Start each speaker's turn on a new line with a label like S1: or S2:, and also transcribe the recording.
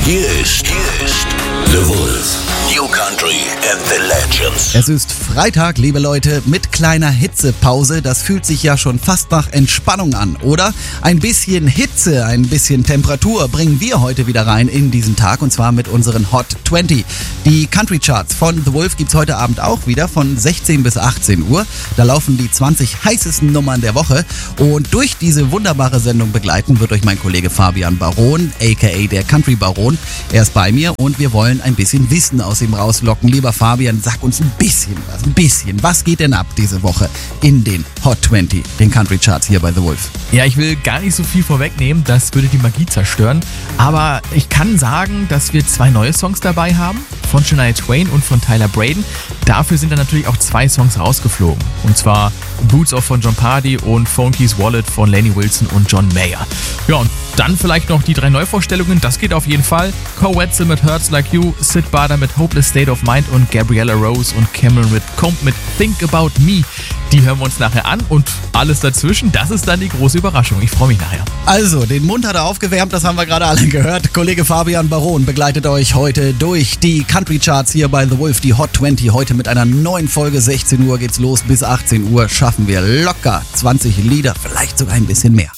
S1: Hier ist The Wolf. New Country and the Legends.
S2: Es ist Freitag, liebe Leute, mit kleiner Hitzepause. Das fühlt sich ja schon fast nach Entspannung an, oder? Ein bisschen Hitze, ein bisschen Temperatur bringen wir heute wieder rein in diesen Tag, und zwar mit unseren Hot 20. Die Country Charts von The Wolf gibt's heute Abend auch wieder von 16 bis 18 Uhr. Da laufen die 20 heißesten Nummern der Woche, und durch diese wunderbare Sendung begleiten wird euch mein Kollege Fabian Baron, aka der Country Baron. Er ist bei mir und wir wollen ein bisschen Wissen aus ihm rauslocken. Lieber Fabian, sag uns ein bisschen. Was geht denn ab diese Woche in den Hot 20, den Country Charts hier bei The Wolf?
S3: Ja, ich will gar nicht so viel vorwegnehmen, das würde die Magie zerstören. Aber ich kann sagen, dass wir 2 neue Songs dabei haben, von Shania Twain und von Tyler Braden. Dafür sind dann natürlich auch 2 Songs rausgeflogen. Und zwar Boots Off von John Pardy und Phone Keys Wallet von Lainey Wilson und John Mayer. Ja, und dann vielleicht noch die 3 Neuvorstellungen, das geht auf jeden Fall. Coetze mit Hurts Like You, Sid Barder mit Hopeless State of Mind und Gabriella Rose und Cameron Comp mit Think About Me. Die hören wir uns nachher an, und alles dazwischen, das ist dann die große Überraschung. Ich freue mich nachher.
S2: Also, den Mund hat er aufgewärmt, das haben wir gerade alle gehört. Kollege Fabian Baron begleitet euch heute durch die Country Charts hier bei The Wolf, die Hot 20. Heute mit einer neuen Folge, 16 Uhr geht's los, bis 18 Uhr schaffen wir locker 20 Lieder, vielleicht sogar ein bisschen mehr.